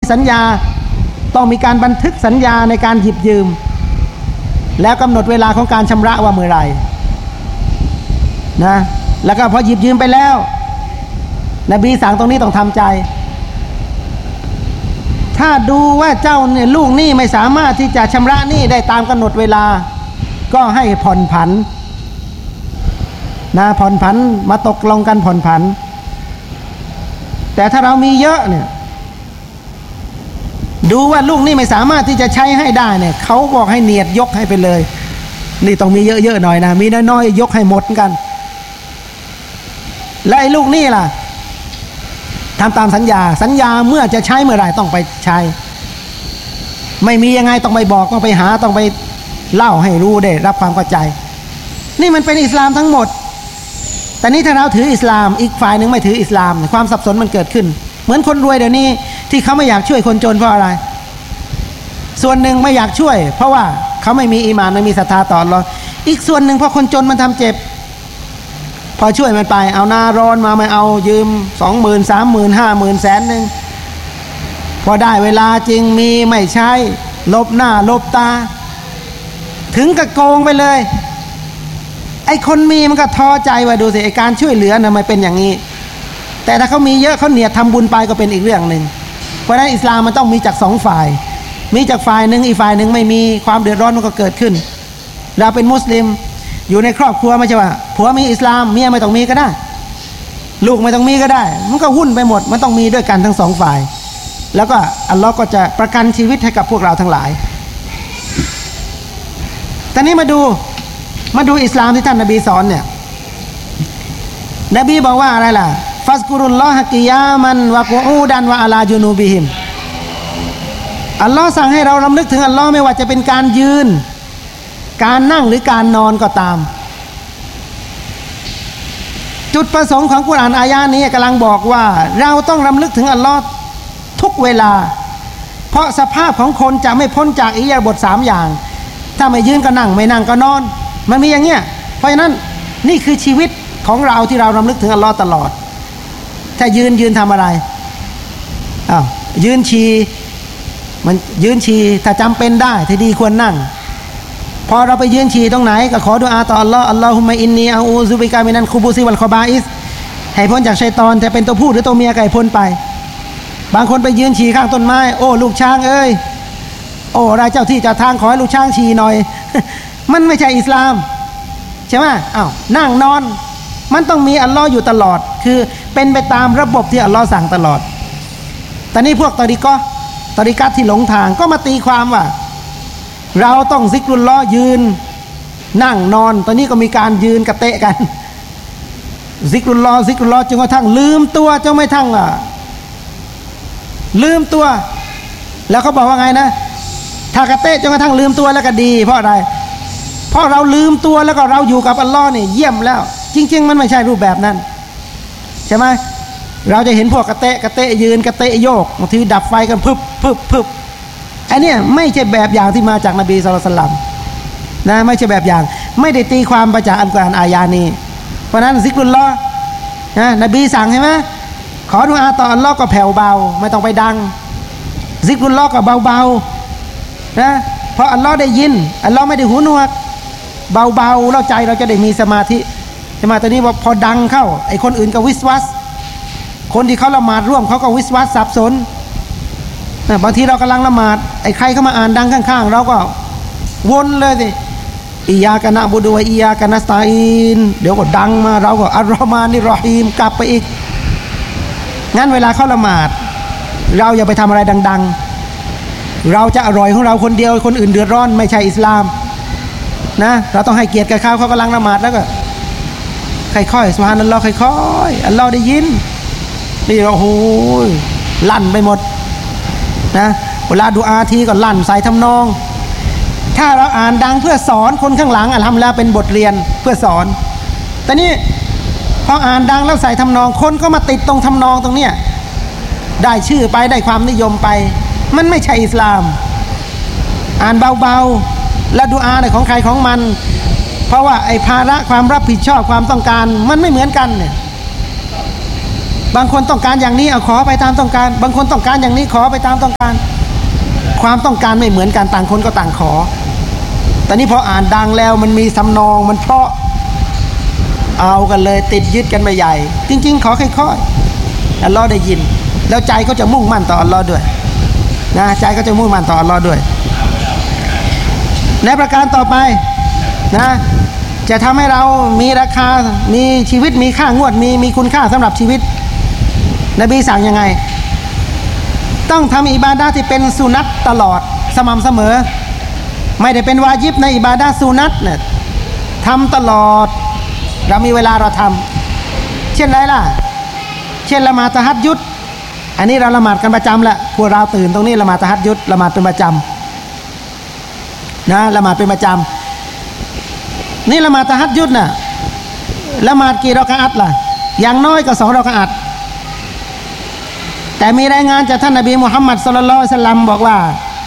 สัญญาต้องมีการบันทึกสัญญาในการหยิบยืมแล้วกำหนดเวลาของการชำระว่าเมื่อไหร่นะแล้วก็พอหยิบยืมไปแล้วนบีสั่งตรงนี้ต้องทำใจถ้าดูว่าเจ้าเนี่ยลูกหนี้ไม่สามารถที่จะชำระหนี้ได้ตามกำหนดเวลาก็ให้ผ่อนผันนะผ่อนผันมาตกลงกันผ่อนผันแต่ถ้าเรามีเยอะเนี่ยดูว่าลูกหนี้ไม่สามารถที่จะใช้ให้ได้เนี่ยเขาบอกให้เนียดยกให้ไปเลยนี่ต้องมีเยอะๆหน่อยนะมีน้อยๆยกให้หมดกันและไอ้ลูกหนี้ล่ะทำตามสัญญาเมื่อจะใช้เมื่อไหร่ต้องไปใช้ไม่มียังไงต้องไปบอกต้องไปหาต้องไปเล่าให้รู้ได้รับความเข้าใจนี่มันเป็นอิสลามทั้งหมดแต่นี่ถ้าเราถืออิสลามอีกฝ่ายหนึ่งไม่ถืออิสลามความสับสนมันเกิดขึ้นเหมือนคนรวยเดี๋ยวนี้ที่เขาไม่อยากช่วยคนจนเพราะอะไรส่วนหนึ่งไม่อยากช่วยเพราะว่าเขาไม่มีอีหม่านไม่มีศรัทธาต่ออัลเลาะห์อีกส่วนหนึ่งเพราะคนจนมันทำเจ็บพอช่วยมันไปเอาหน้าร้อนมาไม่เอายืม 20,000 30,000 50,000 แสนนึงพอได้เวลาจริงมีไม่ใช้ลบหน้าลบตาถึงกับโกงไปเลยไอ้คนมีมันก็ท้อใจว่าดูสิไอ้การช่วยเหลือน่ะมันเป็นอย่างนี้แต่ถ้าเขามีเยอะเขาเนียดทำบุญไปก็เป็นอีกเรื่องนึงเพราะฉะนั้นอิสลามมันต้องมีจาก2ฝ่ายมีจากฝ่ายนึงอีกฝ่ายนึงไม่มีความเดือดร้อนมันก็เกิดขึ้นเราเป็นมุสลิมอยู่ในครอบครัวไม่ใช่ว่าผัวมีอิสลามเมียไม่ต้องมีก็ได้ลูกไม่ต้องมีก็ได้มันก็หุ้นไปหมดมันต้องมีด้วยกันทั้ง2ฝ่ายแล้วก็อัลเลาะห์ก็จะประกันชีวิตให้กับพวกเราทั้งหลายตอนนี้มาดูอิสลามที่ท่านนบีสอนเนี่ยนบีบอกว่าอะไรล่ะฟัสกุรุลลอฮะกิยามันวะกุอูดันวะอะลาจุนูบิฮิมอัลเลาะห์สั่งให้เรารำลึกถึงอัลเลาะห์ไม่ว่าจะเป็นการยืนการนั่งหรือการนอนก็ตามจุดประสงค์ของกุรอานอายะนี้กำลังบอกว่าเราต้องรำลึกถึงอัลเลาะห์ทุกเวลาเพราะสภาพของคนจะไม่พ้นจากอิริยาบถ3อย่างถ้าไม่ยืนก็นั่งไม่นั่งก็นอนมันมีอย่างเงี้ยเพราะฉะนั้นนี่คือชีวิตของเราที่เรารำลึกถึงอัลเลาะห์ตลอดถ้ายืนทำอะไรยืนฉี่มันยืนฉี่ถ้าจำเป็นได้ที่ดีควรนั่งพอเราไปยืนฉี่ตรงไหนก็ขอดุอาต่ออัลเลาะห์อัลลอฮุมะอินนีอะอูซุบิกะมินัลคุบุซิวัลคอบาอิสให้พ้นจากชัยฏอนจะเป็นตัวผู้หรือตัวเมียก็ให้พ้นไปบางคนไปยืนฉี่ข้างต้นไม้โอ้ลูกช้างเอ้ยโอ้รายเจ้าที่เจ้าทางขอให้ลูกช้างฉี่หน่อย มันไม่ใช่อิสลามใช่ไหมนั่งนอนมันต้องมีอัลเลาะห์อยู่ตลอดคือเป็นไปตามระบบที่อัลเลาะห์สั่งตลอดแต่นี่พวกตอริกัตที่หลงทางก็มาตีความว่าเราต้องซิกรุลลอฮ์ยืนนั่งนอนตอนนี้ก็มีการยืนกระเตะกันซิกรุลลอฮ์จนกระทั่งลืมตัวจนไม่ทั้งลืมตัวแล้วเขาบอกว่าไงนะถ้ากระเตะจนกระทั่งลืมตัวแล้วก็ดีเพราะอะไรเพราะเราลืมตัวแล้วก็เราอยู่กับอัลเลาะห์เนี่ยเยี่ยมแล้วจริงๆมันไม่ใช่รูปแบบนั้นใช่ไหมเราจะเห็นพวกกระเตะยืนกระเตะโยกบางทีดับไฟกันพึบอันนี้ไม่ใช่แบบอย่างที่มาจากนบีศ็อลลัลลอฮุอะลัยฮิวะซัลลัมนะไม่ใช่แบบอย่างไม่ได้ตีความมาจากอัลกุรอานอายะนี้เพราะนั้นซิกรุลลอฮ์นะนบีสั่งใช่ไหมขอดุอาต่ออัลเลาะห์ก็แผ่วเบาไม่ต้องไปดังซิกรุลลอฮ์ก็เบาๆนะเพราะอัลเลาะห์ได้ยินอัลเลาะห์ไม่ได้หูหนวกเบาๆแล้วใจเราจะได้มีสมาธิใช่ไหมตอนนี้พอดังเข้าไอ้คนอื่นก็วิสวัสคนที่เขาละหมาดร่วมเขาก็วิสวัสสับสนบางทีเรากำลังละหมาดไอ้ใครเข้ามาอ่านดังข้างๆเราก็วนเลยสิอิยากะนะบุดุวะอิยากะนัสตะอีนเดี๋ยวก็ดังมาเราก็อัลลอฮ์มานิรรอฮีมกลับไปอีกงั้นเวลาเข้าละหมาดเราอย่าไปทำอะไรดังๆเราจะอร่อยของเราคนเดียวคนอื่นเดือดร้อนไม่ใช่อิสลามนะเราต้องให้เกียรติกับเขากำลังละหมาดแล้วก็ค่อยๆซุบฮานัลลอฮ์ค่อยๆอัลลอฮ์ได้ยินนี่เราโหลั่นไปหมดนะเวลาดุอาทีก็ลั่นใส่ทำนองถ้าเราอ่านดังเพื่อสอนคนข้างหลังอัลฮัมดุลิลลาห์เป็นบทเรียนเพื่อสอนแต่นี่พออ่านดังแล้วใส่ทำนองคนก็มาติดตรงทำนองตรงเนี้ยได้ชื่อไปได้ความนิยมไปมันไม่ใช่อิสลามอ่านเบาๆและดุอาเนี่ยของใครของมันเพราะว่าไอ้ภาระความรับผิดชอบความต้องการมันไม่เหมือนกันเนี่ยบางคนต้องการอย่างนี้เอาขอไปตามต้องการบางคนต้องการอย่างนี้ขอไปตามต้องการความต้องการไม่เหมือนกันต่างคนก็ต่างขอแต่นี่พออ่านดังแล้วมันมีสำนองมันเพราะเอากันเลยติดยึดกันไปใหญ่จริงๆขอค่อยๆอัลลอฮ์ได้ยินแล้วใจก็จะมุ่งมั่นต่ออัลลอฮ์ด้วยนะใจก็จะมุ่งมั่นต่ออัลลอฮ์ด้วยในประการต่อไปนะจะทำให้เรามีราคามีชีวิตมีค่างวดมีคุณค่าสำหรับชีวิตนบีสั่งยังไงต้องทำอิบาดะห์ที่เป็นสุนัตตลอดสม่ำเสมอไม่ได้เป็นวาญิบในอิบาดะห์สุนัตเนี่ยทำตลอดเรามีเวลาเราทำเช่นไรล่ะเช่นละหมาดตะฮัดยุดอันนี้เราละหมาดกันประจำแหละพวกเราตื่นตรงนี้ละหมาดตะฮัดยุดละหมาดเป็นประจำนะละหมาดเป็นประจำนี่ละหมาดตะฮัดยุดน่ะละหมาดกี่รอกะอัตล่ะอย่างน้อยก็2รอกะอัตแต่มีรายงานจากท่านนบีมุฮัมมัดศ็อลลัลลอฮุอะลัยฮิวะซัลลัมบอกว่า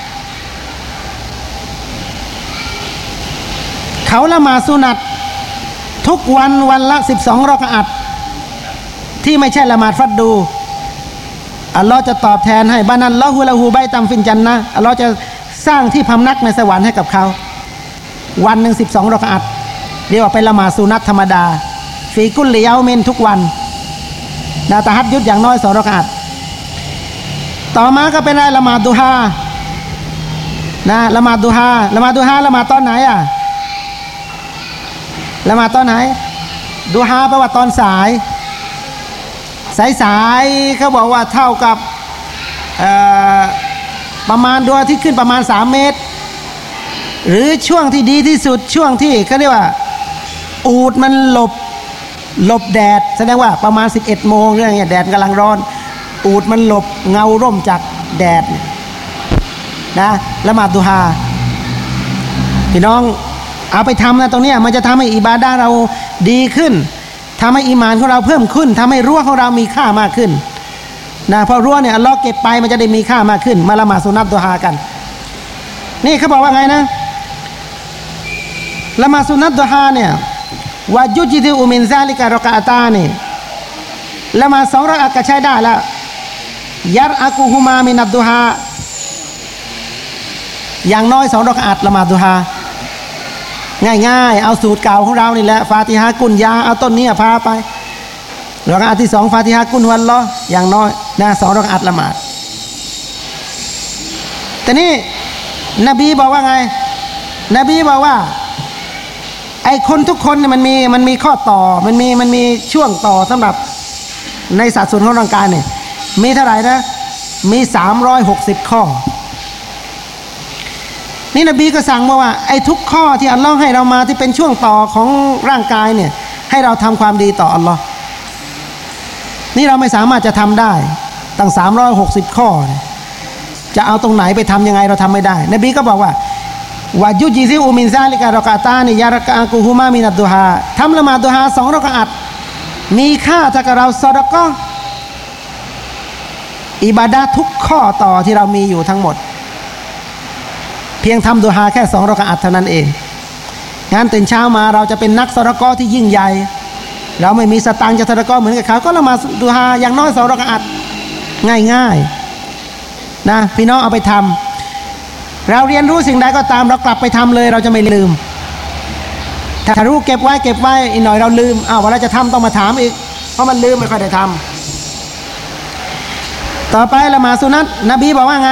เขาละหมาดสุนัตทุกวันวันละ12รอกะอัตที่ไม่ใช่ละหมาดฟัดดูอัลลอฮ์จะตอบแทนให้บานัลลอฮุละฮูไบตัมฟินจันนะห์อัลลอฮ์จะสร้างที่พำนักในสวรรค์ให้กับเขาวันหนึ่ง12รอกะอัตเรียกว่าเป็นละหมาดสุนัตธรรมดาฟีกุลลิยามินทุกวันนะตะฮัดยุดอย่างน้อย2รอกะอัตต่อมาก็เป็นละหมาดดุฮานะละหมาดดุฮาละหมาดดุฮาละหมาดตอนไหนอ่ะละหมาดตอนไหนดุฮาแปลว่าตอนสายสายเขาบอกว่าเท่ากับประมาณดวงอาทิตย์ขึ้นประมาณ3เมตรหรือช่วงที่ดีที่สุดช่วงที่เขาเรียกว่าอูฐมันหลบแดดแสดงว่าประมาณ11 โมงเรื่องเงี้ยแดดกำลังร้อนอูฐมันหลบเงาร่มจากแดดนะละหมาดดุฮาพี่น้องเอาไปทำนะตรงนี้มันจะทำให้อิบาดะห์เราดีขึ้นทำให้อีหม่านของเราเพิ่มขึ้นทำให้รั้วของเรามีค่ามากขึ้นนะเพราะรั้วเนี่ยอัลเลาะห์เก็บไปมันจะได้มีค่ามากขึ้นมาละหมาดสุนัตดุฮากันนี่เขาบอกว่าไงนะละหมาดสุนัตดุฮาเนี่ยวายุจิติอุมินซาลิกะรอกะอะตานี่ละหมาด2รอกะอัตก็ใช้ได้แล้วยัรอะกุฮุมามินัดดุฮาอย่างน้อย2รอกะอัตละหมาดดุฮาง่ายๆเอาสูตรเก่าของเรานี่แหละฟาติฮะกุนยาเอาต้นนี้พาไปรอกะอัตที่2ฟาติฮะกุนวัลลอฮ์อย่างน้อยนะ2รอกะอัตละหมาดแต่นี่นบีบอกว่าไงนบีบอกว่าไอ้คนทุกคนเนี่ยมันมีข้อต่อมันมีช่วงต่อสำหรับในสัดส่วนของร่างกายเนี่ยมีเท่าไหร่นะมี360ข้อนี่นบีก็สั่งมาว่าไอ้ทุกข้อที่อัลลอฮ์ให้เรามาที่เป็นช่วงต่อของร่างกายเนี่ยให้เราทำความดีต่ออัลลอฮ์นี่เราไม่สามารถจะทำได้ตั้ง360ข้อจะเอาตรงไหนไปทำยังไงเราทำไม่ได้นบีก็บอกว่าวายุจิซิอุมินซาลิกะรอกะตานิยารกะกุฮุมามินัดดุฮาทำละหมาดดุฮา2รอกะอัตมีค่าเท่ากับเราซอดะกอฮ์อิบาดะห์ทุกข้อต่อที่เรามีอยู่ทั้งหมดเพียงทำดุฮาแค่2รอกะอัตเท่านั้นเองงั้นตื่นเช้ามาเราจะเป็นนักซอดะกอฮ์ที่ยิ่งใหญ่เราไม่มีสตางค์จะซอดะกอฮ์เหมือนกับเขาก็ละหมาดดุฮาอย่างน้อย2รอกะอัตง่ายๆนะพี่น้องเอาไปทำเราเรียนรู้สิ่งใดก็ตามเรากลับไปทำเลยเราจะไม่ลืมถ้ารู้เก็บไว้อีกหน่อยเราลืมเวลาจะทำต้องมาถามอีกเพราะมันลืมไม่ค่อยได้ทำต่อไปละหมาดสุนัตนบีบอกว่าไง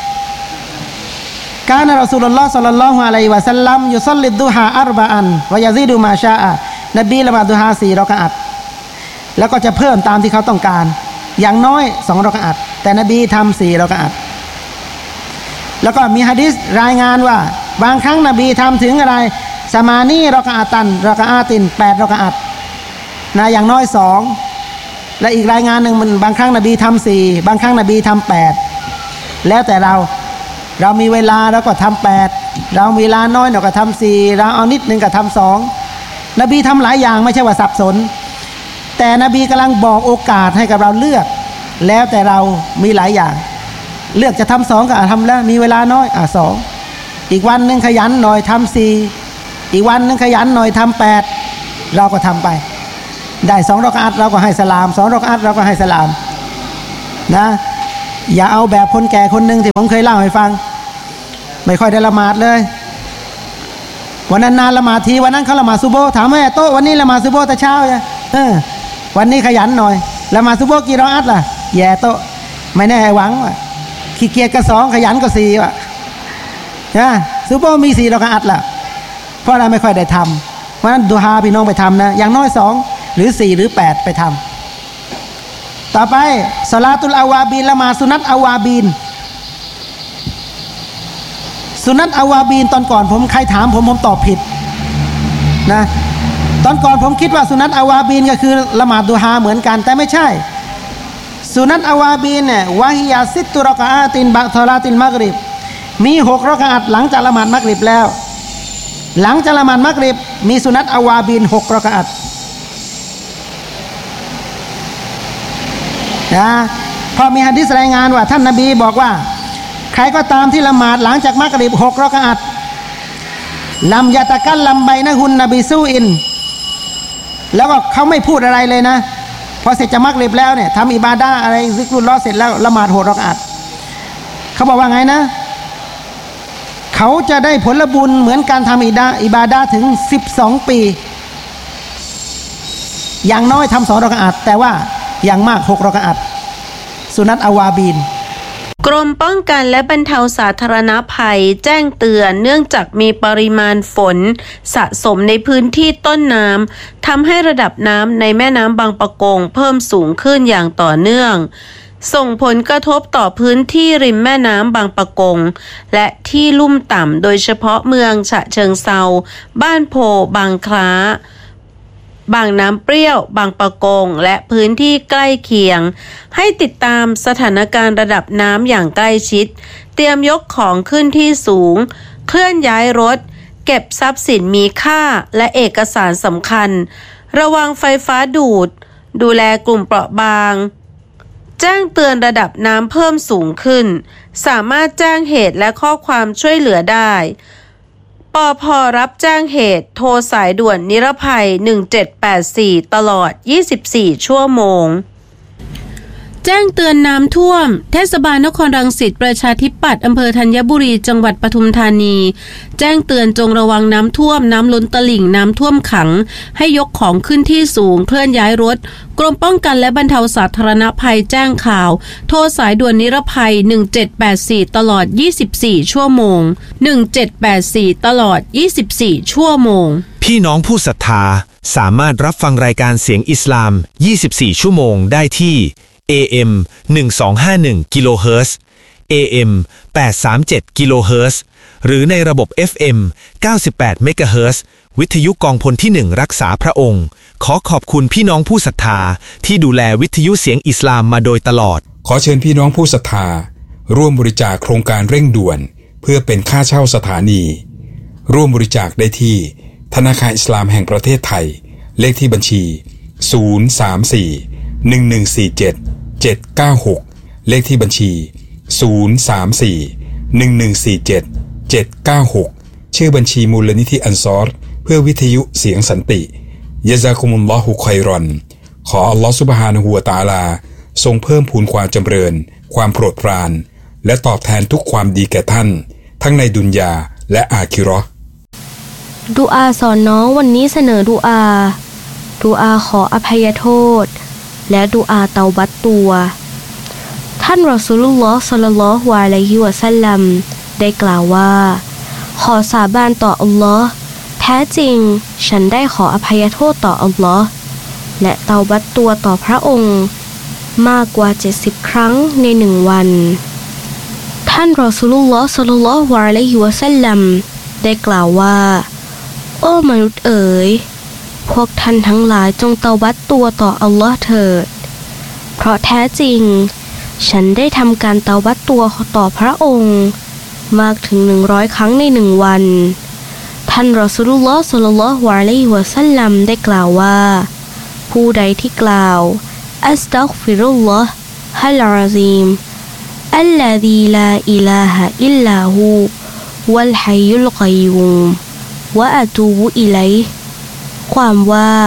กานะรอซูลุลลอฮ์ศ็อลลัลลอฮุอะลัยฮิวะซัลลัมยุศ็อลลิดุฮาอัรบะอันวะยะซีดุมาชาอะนบีละหมาดดุฮา4รอกะอัตแล้วก็จะเพิ่มตามที่เขาต้องการอย่างน้อย2รอกะอัตแต่นบีทำ4รอกะอัตแล้วก็มีหะดีษรายงานว่าบางครั้งนบีทำถึงอะไรสมานีรอกะอัตันรอกะอาติน8รอกะอัตนะอย่างน้อย2และอีกรายงานหนึ่งมันบางครั้งนบีทำ4บางครั้งนบีทำ8แล้วแต่เรามีเวลาเราก็ทำ8เรามีเวลาน้อยเราก็ทำ4เราเอานิดนึงก็ทำ2นบีทำหลายอย่างไม่ใช่ว่าสับสนแต่นบีกำลังบอกโอกาสให้กับเราเลือกแล้วแต่เรามีหลายอย่างเลือกจะทำ2ก็ทำแล้วมีเวลาน้อย2อีกวันนึงขยันหน่อยทำ4อีกวันนึงขยันหน่อยทำ8เราก็ทำไปได้2รอกอะอัตเราก็ให้สลาม2รอกอะอัตเราก็ให้สลามนะอย่าเอาแบบคนแก่คนนึงที่ผมเคยเล่าให้ฟังไม่ค่อยได้ละหมาดเลยวันนั้นนานละหมาดทีวันนั้นเขาละหมาดซุโบถามแม่โต๊ะวันนี้ละหมาดซุโบแต่เช้าจ้ะวันนี้ขยันหน่อยละหมาดซุโบกี่รอกอะอัตล่ะแย่โต๊ะไม่แน่หวังว่าขี้เกียจก็2ขยันก็4ว่ะนะซุโบมี4รอกอะอัตล่ะเพราะอะไรไม่ค่อยได้ทำเพราะฉะนั้นดูฮาพี่น้องไปทำนะอย่างน้อย2หรือ4หรือ8ไปทำต่อไปศอลาตุลอาวาบีนละหมาดสุนัตอาวาบีนสุนัตอาวาบีนตอนก่อนผมใครถามผมตอบผิดนะตอนก่อนผมคิดว่าสุนัตอาวาบีนก็คือละหมาดดูฮาเหมือนกันแต่ไม่ใช่สุนัตอาวาบีนเนี่ยวะฮิยาซิตตุรอกะอาตินบะศอลาติลมักริบมี6รอกะอัตหลังจากละหมาดมักริบแล้วหลังจากละหมาดมักริบมีสุนัตอาวาบีน6รอกะอัตนะพอมีหะดีษรายงานว่าท่านนบีบอกว่าใครก็ตามที่ละหมาดหลังจากมักริบ6รอกะอัตลัมยะตะกัลลัมบัยนะฮุนนบีซูอินแล้วก็เขาไม่พูดอะไรเลยนะพอเสร็จจากมักริบแล้วเนี่ยทำอิบาดะห์อะไรซิกรุลลอฮ์เสร็จแล้วละหมาด6รอกะอัตเขาบอกว่าไงนะเขาจะได้ผลบุญเหมือนการทำอิบาดะห์ถึง12ปีอย่างน้อยทำ2รอกะอัตแต่ว่าอย่างมาก6รอกะอัตสุนัตอาวาบีนกรมป้องกันและบรรเทาสาธารณภัยแจ้งเตือนเนื่องจากมีปริมาณฝนสะสมในพื้นที่ต้นน้ำทำให้ระดับน้ำในแม่น้ำบางปะกงเพิ่มสูงขึ้นอย่างต่อเนื่องส่งผลกระทบต่อพื้นที่ริมแม่น้ำบางปะกงและที่ลุ่มต่ำโดยเฉพาะเมืองฉะเชิงเทราบ้านโพบางคล้าบางน้ำเปรี้ยวบางปะกงและพื้นที่ใกล้เคียงให้ติดตามสถานการณ์ระดับน้ำอย่างใกล้ชิดเตรียมยกของขึ้นที่สูงเคลื่อนย้ายรถเก็บทรัพย์สินมีค่าและเอกสารสำคัญระวังไฟฟ้าดูดดูแลกลุ่มเปราะบางแจ้งเตือนระดับน้ำเพิ่มสูงขึ้นสามารถแจ้งเหตุและข้อความช่วยเหลือได้ปภ.รับแจ้งเหตุโทรสายด่วนนิรภัย1784ตลอด24ชั่วโมงแจ้งเตือนน้ำท่วมเทศบาลนครรังสิตประชาธิปัตย์อำเภอธัญบุรีจังหวัดปทุมธานีแจ้งเตือนจงระวังน้ำท่วมน้ำล้นตลิ่งน้ำท่วมขังให้ยกของขึ้นที่สูงเคลื่อนย้ายรถกรมป้องกันและบรรเทาสาธารณภัยแจ้งข่าวโทรสายด่วนนิรภัย1784ตลอด24ชั่วโมง1784ตลอด24ชั่วโมงพี่น้องผู้ศรัทธาสามารถรับฟังรายการเสียงอิสลาม24ชั่วโมงได้ที่AM 1251กิโลเฮิรตซ์ AM 837กิโลเฮิรตซ์หรือในระบบ FM 98เมกะเฮิรตซ์วิทยุกองพลที่1รักษาพระองค์ขอขอบคุณพี่น้องผู้ศรัทธาที่ดูแลวิทยุเสียงอิสลามมาโดยตลอดขอเชิญพี่น้องผู้ศรัทธาร่วมบริจาคโครงการเร่งด่วนเพื่อเป็นค่าเช่าสถานีร่วมบริจาคได้ที่ธนาคารอิสลามแห่งประเทศไทยเลขที่บัญชี034-1147-796เลขที่บัญชี034-1147-796ชื่อบัญชีมูลนิธิอันซอรเพื่อวิทยุเสียงสันติยะซากุมุลลอฮุค็อยรอนขออัลลอฮฺซุบฮานะฮูวะตะอาลาทรงเพิ่มพูนความจำเริญความโปรดปรานและตอบแทนทุกความดีแก่ท่านทั้งในดุนยาและอาคิเราะห์ดุอาสอนน้องวันนี้เสนอดุอาขออภัยโทษและดุอาเตาบัตตัวท่านรอซูลุลลอฮ์ ศ็อลลัลลอฮุอะลัยฮิวะซัลลัมได้กล่าวว่าขอสาบานต่ออัลลอฮ์แท้จริงฉันได้ขออภัยโทษต่ออัลลอฮ์และเตาบัตตัวต่อพระองค์มากกว่า70ครั้งใน1วันท่านรอซูลุลลอฮ์ ศ็อลลัลลอฮุอะลัยฮิวะซัลลัมได้กล่าวว่าโอ้มนุษย์เอ๋ยพวกท่านทั้งหลายจงเตาบัตตัวต่ออัลลอฮ์เถิดเพราะแท้จริงฉันได้ทำการเตาบัตตัวต่อพระองค์มากถึง100ครั้งใน1วันท่านรอซูลุลลอฮ์ ศ็อลลัลลอฮุอะลัยฮิวะซัลลัมได้กล่าวว่าผู้ใดที่กล่าวอัสตัฆฟิรุลลอฮ์ฮัลอะซีมอัลลซีลาอิลาฮะอิลลาฮูวัลฮัยยุลกัยยูมวะอะตูบุอิลัยห์ความว่า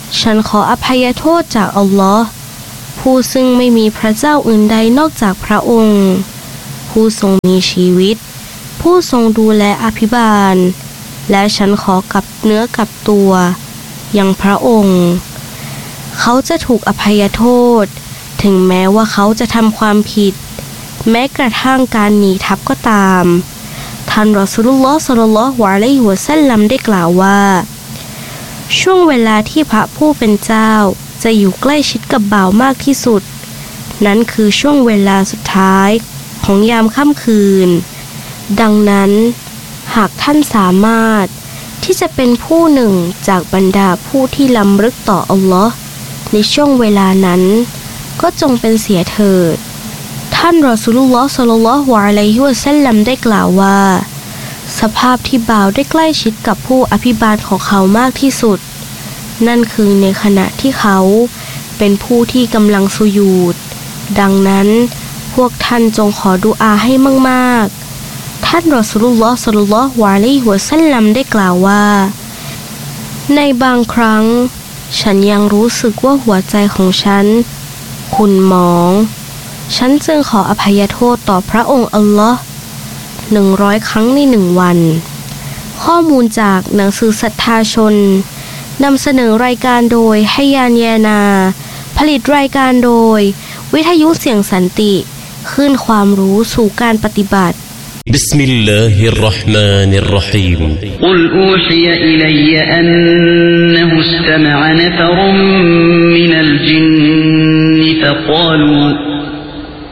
ฉันขออภัยโทษจากอัลลอฮ์ผู้ซึ่งไม่มีพระเจ้าอื่นใดนอกจากพระองค์ผู้ทรงมีชีวิตผู้ทรงดูแลอภิบาลและฉันขอกลับเนื้อกลับตัวยังพระองค์เขาจะถูกอภัยโทษถึงแม้ว่าเขาจะทำความผิดแม้กระทั่งการหนีทัพก็ตามท่านรอซูลุลลอฮ์ ศ็อลลัลลอฮุอะลัยฮิวะซัลลัมได้กล่าวว่าช่วงเวลาที่พระผู้เป็นเจ้าจะอยู่ใกล้ชิดกับบ่าวมากที่สุดนั้นคือช่วงเวลาสุดท้ายของยามค่ำคืนดังนั้นหากท่านสามารถที่จะเป็นผู้หนึ่งจากบรรดาผู้ที่ลำลึกต่ออัลลอฮ์ในช่วงเวลานั้นก็จงเป็นเสียเถิดท่านรอซูลุลลอฮ์ ศ็อลลัลลอฮุอะลัยฮิวะซัลลัมได้กล่าวว่าสภาพที่บ่าวได้ใกล้ชิดกับผู้อภิบาลของเขามากที่สุดนั่นคือในขณะที่เขาเป็นผู้ที่กำลังสุญูดดังนั้นพวกท่านจงขอดุอาให้มากๆท่านรอซูลุลลอฮ์ ศ็อลลัลลอฮุอะลัยฮิวะซัลลัมได้กล่าวว่าในบางครั้งฉันยังรู้สึกว่าหัวใจของฉันขุ่นหมองฉันจึงขออภัยโทษต่อพระองค์อัลลอฮ์100 ครั้งใน1 วันข้อมูลจากหนังสือศรัทธาชนนำเสนอรายการโดยให้ยานแยนาผลิตรายการโดยวิทยุเสียงสันติคลื่นความรู้สู่การปฏิบัติ بسم الله الرحمن الرحيم قل أوحي إلي أنه استمع نفر من الجن فقالوا